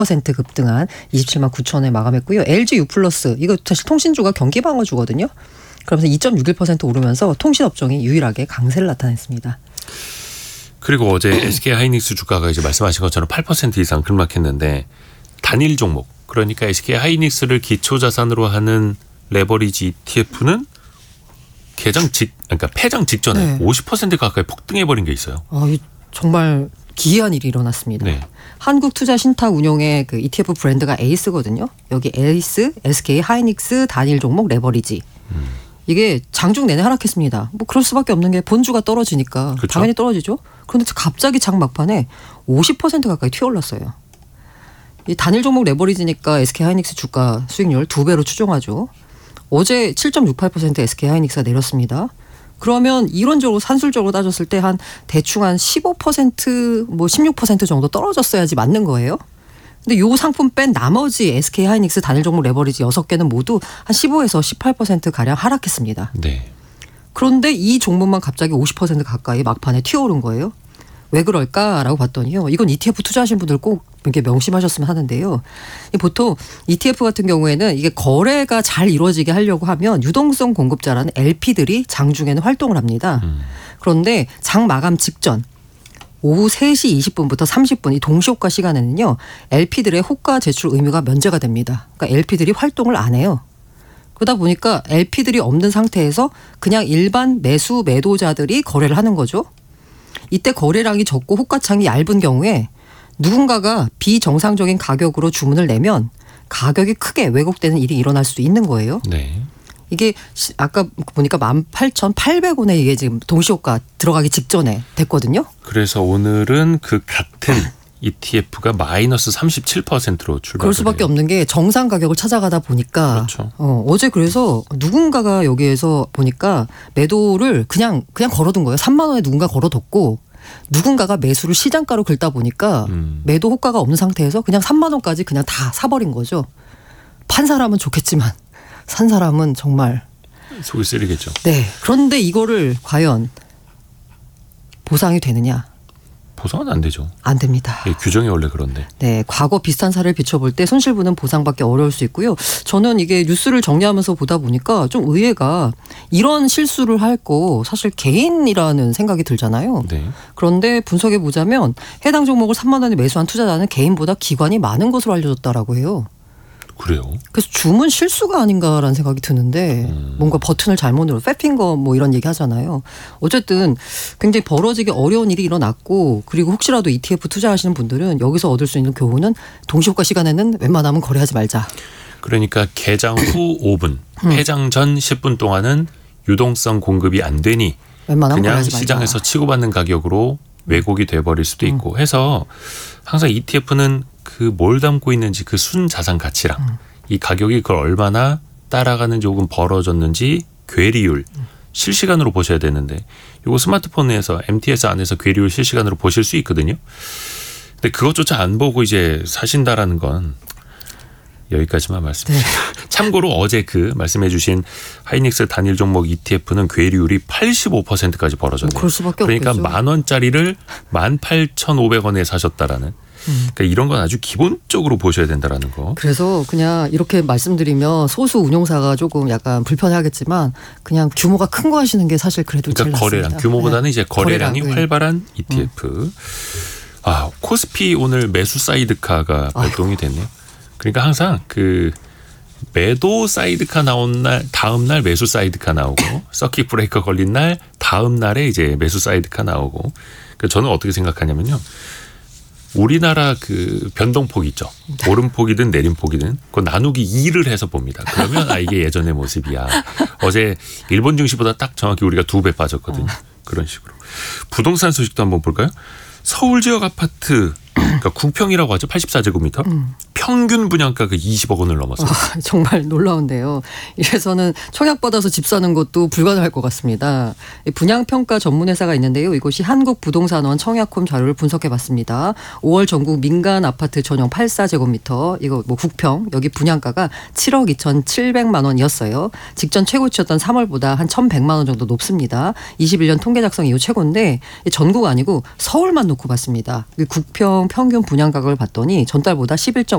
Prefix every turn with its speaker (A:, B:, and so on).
A: % 급등한 27만 9천원에 마감했고요. LG U+, 이거 사실 통신주가 경기 방어주거든요. 그러면서 2.61% 오르면서 통신업종이 유일하게 강세를 나타냈습니다.
B: 그리고 어제 SK하이닉스 주가가 이제 말씀하신 것처럼 8% 이상 급락했는데 단일 종목, 그러니까 SK하이닉스를 기초자산으로 하는 레버리지 ETF는 그러니까 폐장 직전에 50% 가까이 폭등해버린 게 있어요.
A: 정말 기이한 일이 일어났습니다.
B: 네.
A: 한국투자신탁운용의 그 ETF 브랜드가 에이스거든요. 여기 에이스, SK하이닉스 단일 종목 레버리지. 이게 장중 내내 하락했습니다. 뭐 그럴 수밖에 없는 게 본주가 떨어지니까
B: 그렇죠.
A: 당연히 떨어지죠. 그런데 갑자기 장 막판에 50% 가까이 튀어올랐어요. 이 단일 종목 레버리지니까 SK하이닉스 주가 수익률 2배로 추정하죠. 어제 7.68% SK하이닉스가 내렸습니다. 그러면 이론적으로 산술적으로 따졌을 때 대충 한 15% 뭐 16% 정도 떨어졌어야지 맞는 거예요. 근데 요 상품 뺀 나머지 SK하이닉스 단일 종목 레버리지 6개는 모두 한 15에서 18% 가량 하락했습니다.
B: 네.
A: 그런데 이 종목만 갑자기 50% 가까이 막판에 튀어오른 거예요. 왜 그럴까라고 봤더니요. 이건 ETF 투자하신 분들 꼭 이렇게 명심하셨으면 하는데요. 보통 ETF 같은 경우에는 이게 거래가 잘 이루어지게 하려고 하면 유동성 공급자라는 LP들이 장중에는 활동을 합니다. 그런데 장 마감 직전 오후 3시 20분부터 30분 이 동시호가 시간에는요. LP들의 호가 제출 의무가 면제가 됩니다. 그러니까 LP들이 활동을 안 해요. 그러다 보니까 LP들이 없는 상태에서 그냥 일반 매도자들이 거래를 하는 거죠. 이때 거래량이 적고 호가창이 얇은 경우에 누군가가 비정상적인 가격으로 주문을 내면 가격이 크게 왜곡되는 일이 일어날 수도 있는 거예요.
B: 네.
A: 이게 아까 보니까 18,800원에 이게 지금 동시호가 들어가기 직전에 됐거든요.
B: 그래서 오늘은 그 같은 ETF가 마이너스 37%로 출발을
A: 그럴 수밖에 없는 게 정상 가격을 찾아가다 보니까
B: 그렇죠.
A: 어제 그래서 누군가가 여기에서 보니까 매도를 그냥 걸어둔 거예요. 3만 원에 누군가 걸어뒀고 누군가가 매수를 시장가로 긁다 보니까 매도 호가가 없는 상태에서 그냥 3만 원까지 그냥 다 사버린 거죠. 판 사람은 좋겠지만 산 사람은 정말
B: 속이 쓰리겠죠.
A: 네. 그런데 이거를 과연 보상이 되느냐?
B: 보상은 안 되죠.
A: 안 됩니다.
B: 예, 규정이 원래 그런데.
A: 네, 과거 비슷한 사례를 비춰볼 때 손실분은 보상받기 어려울 수 있고요. 저는 이게 뉴스를 정리하면서 보다 보니까 좀 의회가 이런 실수를 할 거 사실 개인이라는 생각이 들잖아요.
B: 네.
A: 그런데 분석해 보자면 해당 종목을 3만 원에 매수한 투자자는 개인보다 기관이 많은 것으로 알려졌다라고 해요.
B: 그래요?
A: 그래서 주문 실수가 아닌가라는 생각이 드는데 뭔가 버튼을 잘못 눌러 패핑 거 뭐 이런 얘기 하잖아요. 어쨌든 굉장히 벌어지기 어려운 일이 일어났고 그리고 혹시라도 ETF 투자하시는 분들은 여기서 얻을 수 있는 교훈은 동시호가 시간에는 웬만하면 거래하지 말자.
B: 그러니까 개장 후 5분, 폐장 전 10분 동안은 유동성 공급이 안 되니
A: 웬만하면
B: 그냥
A: 거래하지 말자.
B: 시장에서 치고받는 가격으로 왜곡이 돼버릴 수도 있고 해서 항상 ETF는 그 뭘 담고 있는지 그 순자산 가치랑 이 가격이 그걸 얼마나 따라가는 조금 벌어졌는지 괴리율 실시간으로 보셔야 되는데 이거 스마트폰에서 MTS 안에서 괴리율 실시간으로 보실 수 있거든요. 근데 그것조차 안 보고 이제 사신다라는 건 여기까지만 말씀드립니다. 네. 참고로 어제 그 말씀해 주신 하이닉스 단일 종목 ETF는 괴리율이 85%까지 벌어졌네요.
A: 그럴 수밖에
B: 그러니까
A: 없겠죠.
B: 10,000원짜리를 18,500원에 사셨다라는. 그러니까 이런 건 아주 기본적으로 보셔야 된다라는 거.
A: 그래서 그냥 이렇게 말씀드리면 소수 운용사가 조금 약간 불편하겠지만 그냥 규모가 큰 거 하시는 게 사실 그래도 제일
B: 그러니까
A: 낫습니다.
B: 거래량 규모보다는 이제 거래량이
A: 거래량,
B: 활발한 ETF. 코스피 오늘 매수 사이드카가 발동이 됐네요. 그러니까 항상 그 매도 사이드카 나온 날 다음 날 매수 사이드카 나오고 서킷 브레이커 걸린 날 다음 날에 이제 매수 사이드카 나오고. 그러니까 저는 어떻게 생각하냐면요. 우리나라 그 변동폭 있죠. 오름폭이든 내림폭이든 그거 나누기 2를 해서 봅니다. 그러면 이게 예전의 모습이야. 어제 일본 증시보다 딱 정확히 우리가 2배 빠졌거든요. 그런 식으로. 부동산 소식도 한번 볼까요? 서울 지역 아파트 그러니까 국평이라고 하죠. 84제곱미터. 평균 분양가가 20억 원을 넘었어요.
A: 정말 놀라운데요. 이래서는 청약받아서 집 사는 것도 불가능할 것 같습니다. 분양평가 전문회사가 있는데요. 이곳이 한국부동산원 청약홈 자료를 분석해봤습니다. 5월 전국 민간 아파트 전용 84제곱미터 이거 뭐 국평 여기 분양가가 7억 2,700만 원이었어요. 직전 최고치였던 3월보다 한 1,100만 원 정도 높습니다. 21년 통계 작성 이후 최고인데 전국 아니고 서울만 놓고 봤습니다. 국평 평균 분양가격을 봤더니 전달보다 11.5%